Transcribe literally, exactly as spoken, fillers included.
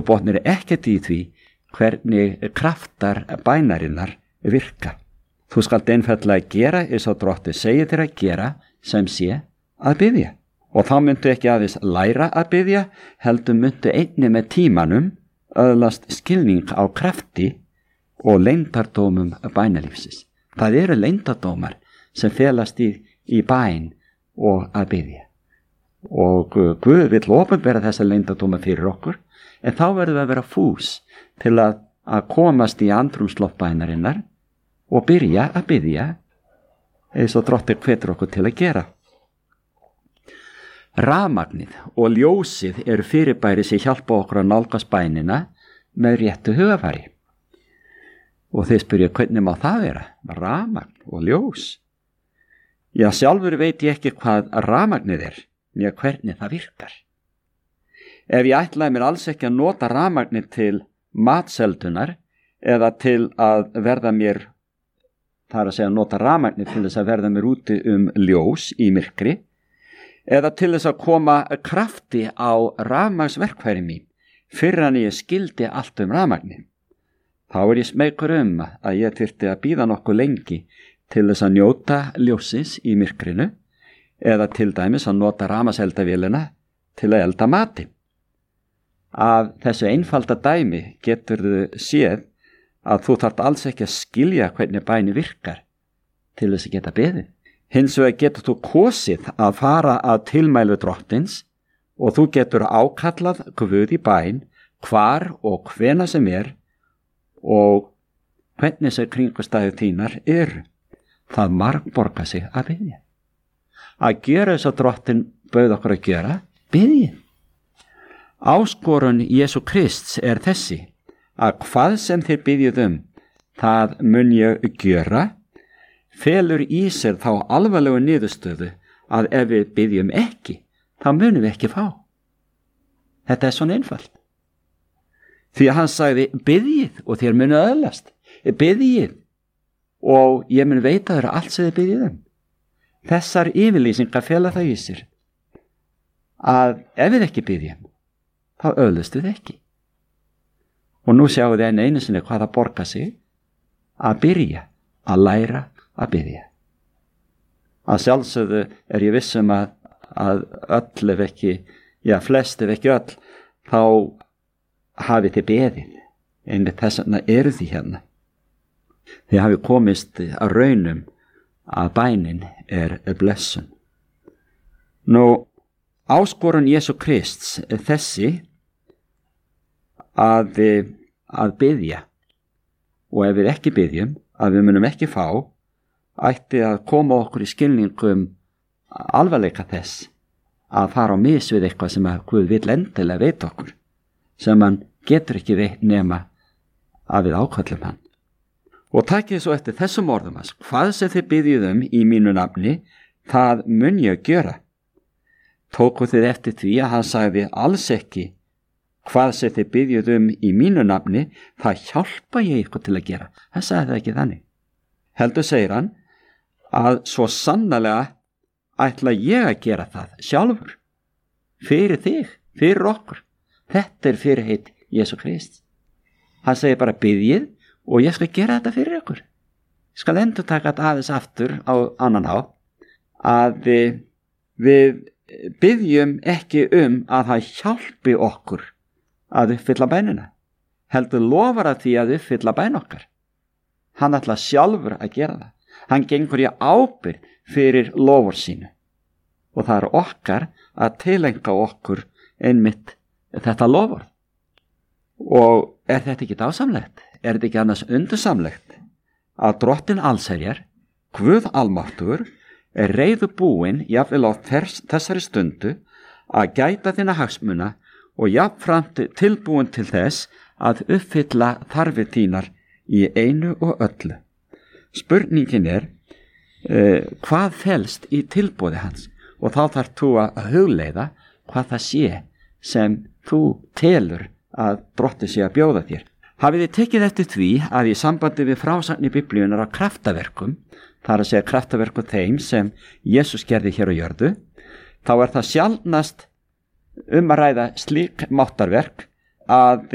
botnir ekkert í því hvernig kraftar bænarinnar virka. Þú skalt einfaldlega gera eins og Drottinn segir þér að gera sem sé að biðja. Og þá myndu ekki aðeins læra að biðja, heldur myndu einni með tímanum öðlast skilning á krafti og leyndardómum bænalífsins. Það eru leyndardómar sem felast í, í bæn og að biðja. Og Guð vill opinbera þessa leyndardóma fyrir okkur, en þá verðum við að vera fús til að, að komast í andrúmsloft bænarinnar og byrja að biðja eins og Drottinn hvetur okkur til að gera. Rafmagnið og ljósið eru fyrirbæri sem hjálpa okkur að nálgast bænina með réttu hugafari. Og þeir spyrja, hvernig má það vera? Rafmagn og ljós? Já, sjálfur veit ég ekki hvað rafmagnið er, né hvernig það virkar. Ef ég ætlaði mér alls ekki að nota rafmagnið til matseldunar eða til að verða mér, það er að segja nota rafmagnið til þess að verða mér úti um ljós í myrkri, eða til þess að koma krafti á rafmagnsverkfæri mín fyrir en ég skildi allt um rafmagni. Þá er ég smeykur um að ég þyrfti að bíða nokkuð lengi til þess að njóta ljósins í myrkrinu eða til dæmis að nota rafmagnseldavélina til að elda mati. Af þessu einfalda dæmi getur þú séð að þú þarft alls ekki að skilja hvernig bæni virkar til þess að geta beðið. Hins vegar getur þú kosið að fara að tilmælu Drottins og þú getur ákallað Guð í bæn hvar og hvena sem er og hvernig sem kringumstæður þínar eru. Það margborgar sig að biðja. Að gera þess að Drottinn bauð okkur að gera, biðja. Áskorun Jesú Krists er þessi, að hvað sem þér biðjið um, það mun ég gera, felur í sér þá alvarlegu niðurstöðu að ef við biðjum ekki, þá munum við ekki fá. Þetta er svona einfalt. Því að hann sagði, biðjið og þér munu öðlast, biðjið og ég mun veita þér allt sem þið biðjið um. Þessar yfirlýsingar fela það í sér að ef við ekki biðjum, þá öðlust við ekki. Og nú sjáum við enn einu sinni hvað það borgar sig að byrja, að læra að biðja. Að sjálfsögðu er ég vissum að, að öll ef ekki, já flest ef ekki öll, þá hafið þið beðið, einmitt þess vegna eru því hérna. Þið hafið komist að raunum að bænin er blessun. Nú, áskorun Jesú Krists er þessi að, að biðja og ef við ekki biðjum, að við munum ekki fá, ætti að koma okkur í skilningum alvarleika þess að fara á mis við eitthvað sem að Guð vill endilega veita okkur, sem hann getur ekki veit nema að við ákvöllum hann. Og takið svo eftir þessum orðum hans, hvað sem þið biðjið um í mínu nafni, það mun ég gera. Tóku þið eftir því að hann sagði alls ekki, hvað sem þið biðjið um í mínu nafni, það hjálpa ég ykkur til að gera. Hann sagði það ekki þannig. Heldur segir hann, að svo sannarlega ætla ég að gera það sjálfur, fyrir þig, fyrir okkur. Þetta er fyrirheit Jesú Krist. Hann segir bara biðjið og ég skal gera þetta fyrir ykkur. Ég skal endur taka þetta aðeins aftur á annan hátt, að við, við biðjum ekki um að það hjálpi okkur að uppfylla bænina. Heldur lofar að því að uppfylla bæn okkar. Hann ætla sjálfur að gera það. Hann gengur í ábyrgð fyrir lofur sínu. Og það er okkar að tilenga okkur einmitt þetta lofur. Og er þetta ekki dásamlegt? Er þetta ekki annars undursamlegt að Drottinn allsherjar, Guð almáttugur, er reiðubúinn jafnvel á þess, þessari stundu að gæta þína hagsmuna og jafnframt tilbúinn til þess að uppfylla þarfir þínar í einu og öllu. Spurningin er uh, hvað felst í tilboði hans og þá þarf þú að hugleiða hvað það sé sem þú telur að Drottinn sé að bjóða þér. Hafið þið tekið eftir því að í sambandi við frásagn í Biblíunar á kraftaverkum, það er að segja kraftaverkum þeim sem Jesús gerði hér á jörðu, þá er það sjaldnast um að ræða slík máttarverk að